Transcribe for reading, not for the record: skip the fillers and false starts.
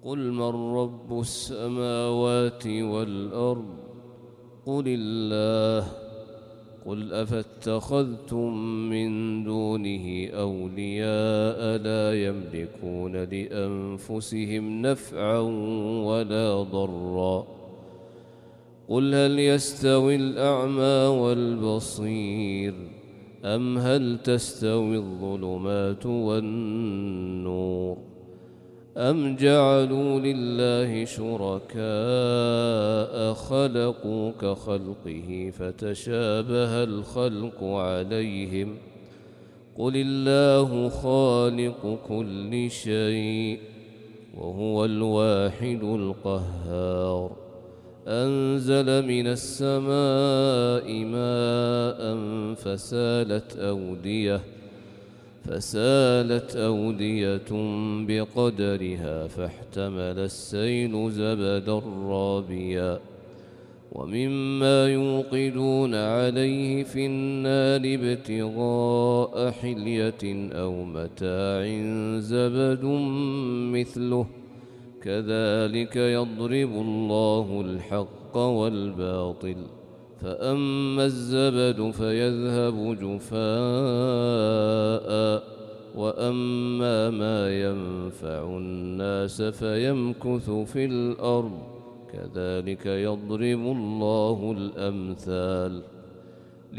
قل من رب السماوات والأرض قل الله قل أفاتخذتم من دونه أولياء لا يملكون لأنفسهم نفعا ولا ضرا قل هل يستوي الأعمى والبصير أم هل تستوي الظلمات والنور أم جعلوا لله شركاء خلقوا كخلقه فتشابه الخلق عليهم قل الله خالق كل شيء وهو الواحد القهار أنزل من السماء ماء فسالت أودية بقدرها فاحتمل السيل زبدا رابيا ومما يوقدون عليه في النار ابتغاء حلية أو متاع زبد مثله كذلك يضرب الله الحق والباطل فأما الزبد فيذهب جفاء وأما ما ينفع الناس فيمكث في الأرض كذلك يضرب الله الأمثال